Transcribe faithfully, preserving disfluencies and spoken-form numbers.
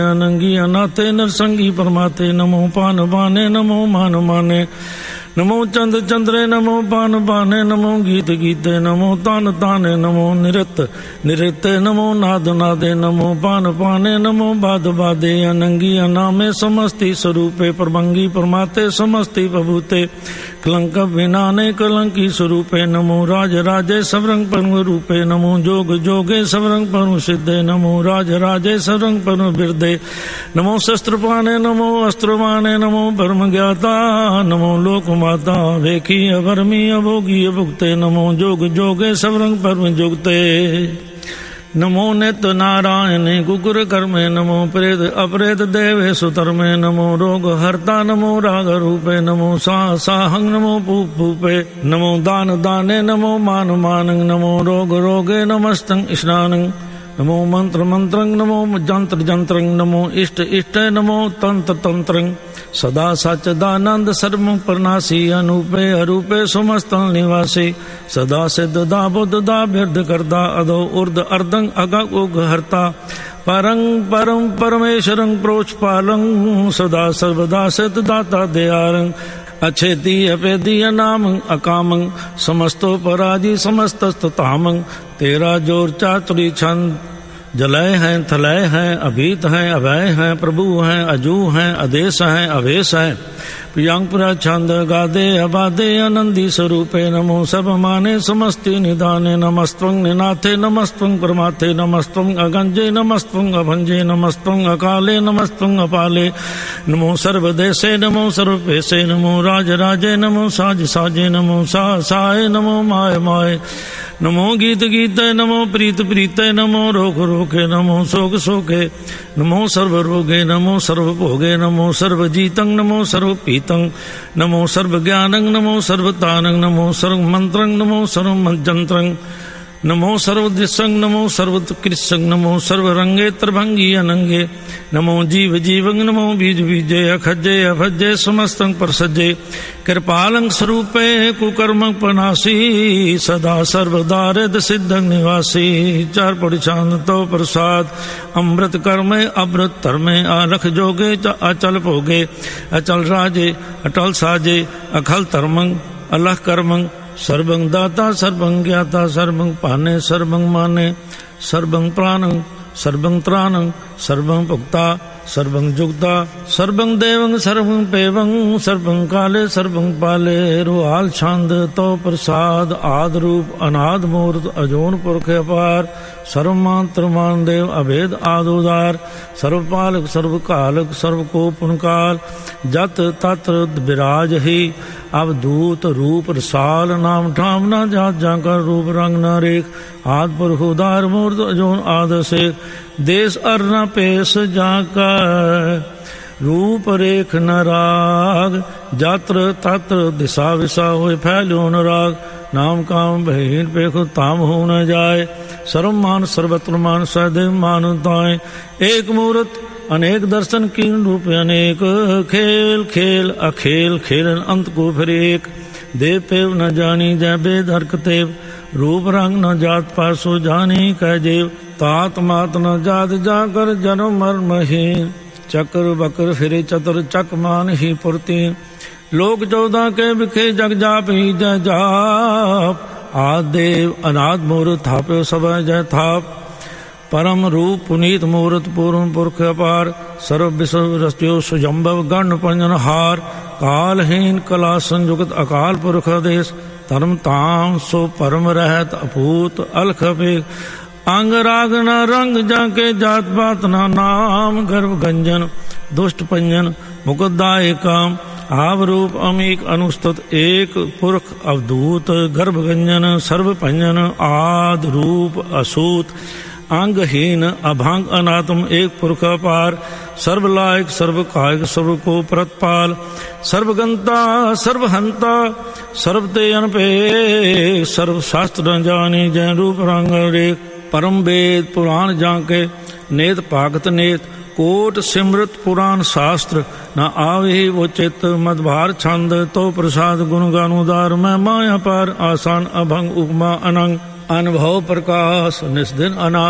अनंगी अनाथे नरसंगी परमाते नमो पान बाने नमो मान माने नमो चंद चंद्रे नमो पान बाने नमो गीत गीते नमो तान ताने नमो निरत निरते नमो नाद नादे नमो पान पाने नमो बाद बादे अनंगी अनामे समस्ति स्वरूपे परमंगी परमाते समस्ति बभूते कलंक विनाने कलंकी स्वरूपे नमो राज राजे सबरंग परम रूपे नमो जोग जोगे सबरंग परम सिद्धे नमो राज राजे सबरंग परम बिरदे नमो शस्त्र पाने नमो अस्त्र पाने नमो परम ज्ञाता नमो लोक माता वेखी अभरमी अभोगी अभुक्ते नमो जोग जोगे सबरंग परम जुगते नमो नित्य नारायणे कुकुर कर्मे नमो प्रेत अपरेत देवे सुतर्मे नमो रोग हर्ता नमो राग रूपे नमो सा साहंग नमो पूप पूपे नमो दान दाने नमो मान मानंग नमो रोग रोगे नमस्तंग स्नानंग नमो मंत्र मंत्रंग नमो जंत्र जंत्रंग नमो इष्ट इष्ट नमो तंत्र तंत्रंग सदा सच्चिदानंद सर्व प्रनाशी अनूपे अरूपे समस्त निवासी सदा सिद्ध दा बुद्ध दा बिरध करदा अधो उर्द अर्धंग अगग उग हरता परंग परम परमेश्वरंग प्रोच पालंग सदा सर्वदा सिद्ध दाता दयारंग अच्छेती अपेदी अनामंग अकामंग समस्तो पराजी समस्तस्त तामंग तेरा जोर चातुरी छंद जलय हैं थलय हैं अभीत हैं अभय हैं प्रभु हैं अजू हैं आदेश हैं अवेश हैं प्रियांगपुरा छंद गादे अबादे आनंदी स्वरूपे नमो सब माने समस्ति निदाने नमस्त्वं निनाथे नमस्त्वं परमाथे नमस्त्वं अगंजे नमस्त्वं अभंजे नमस्त्वं अकाले नमस्त्वं अपाले नमो सर्वदेशे नमो सर्वपेशे नमो राज राजे नमो साज साजे नमो सा साय नमो माय माय नमो गीत गीते नमो प्रीत प्रीते नमो रोग रोगे नमो शोक शोके नमो सर्व रोगे नमो सर्व भोगे नमो सर्व जीतं नमो सर्व पीतं नमो सर्व ज्ञानं नमो सर्व तानं नमो सर्व मंत्रं नमो सर्व मंत्रं नमो सर्व दृश्यं नमो सर्व कृष्यं नमो सर्व रंगे त्रिभंगी अनंगे नमो जीव जीवं नमो बीज बीजे अखजे अभजे समस्तं परसजे कृपालं स्वरूपे कुकर्म पनासी सदा सर्वदारिद सिद्धं निवासी चार परिचांद तो प्रसाद अमृत कर्मे अमृत धर्मे आलख जोगे अचल भोगे अचल राजे अटल साजे अखल धर्मं अलख कर्मं सर्वं दाता सर्वं ज्ञाता सर्वं पाने सर्वं माने सर्वं प्राणं सर्वं त्राणं सर्वं भुक्ता सर्वं जुक्ता सर्वं देवं सर्वं पेवं सर्वं काले सर्वं पाले रुहाल छंद तो प्रसाद आद रूप अनाद मूर्त अजोन पुरख अपार सर्वमात्र मान देव अभेद आदोदार सर्वपालक सर्वकालक सर्वकोपनकाल जत तत्र विराज ही अवधूत रूप रसाल नाम ठाम न जात जाकर रूप रंग न रेख आद पुरख उदार मूर्त अजोन आद शेख देश अर न पेश जाकर रूप रेख न राग जात्र तत्र दिशा विशा होए फैल्यो न राग नाम काम बहीन पेखो ताम हो न जाए सर्व मान सर्वत्र मान सदैव मान ताए एक मूर्त अनेक दर्शन कीन रूप अनेक खेल खेल अखेल खेलन अंत को फिर एक देव पेव न जानी जय बेद हरक तेव रूप रंग न जात पासो जानी कह जेव तात मात न जात जाकर जन्म मर्महीन चक्र बकर फिरे चतर चक मान ही पुरतीन लोक चौदह के बिखे जग जाप ही जय जाप आदेव अनाद मूर्त थापे सब जय थाप परम रूप पुनीत मूर्त पूर्ण पुरख अपार सर्व विश्व रस्त्यो सुजम्भव गण पंजन हार कालहीन कला संयुक्त अकाल पुरख देश धर्म ताम सो परम रहत अपूत अलख अपेख अंग राग न रंग जाके जात पात न नाम गर्भ गंजन दुष्ट पंजन मुकुदाय काम आव रूप अमीक अनुस्तुत एक पुरख अवधूत गर्भ गंजन सर्व पंजन आद रूप असूत अंगहीन अभांग अनात्म एक पुरख अपार सर्वलायक सर्व कायक सर्व को प्रतपाल सर्वगंता सर्वहंता सर्वते अनपे सर्व शास्त्र न जानी जय रूप रंग रेख परम वेद पुराण जाके नेत पागत नेत कोट सिमृत पुराण शास्त्र न आवे वो चित मदभार छंद तो प्रसाद गुण गानुदार मैं माया पार आसान अभंग उपमा अनंग अनुभव प्रकाश निस्दिन अना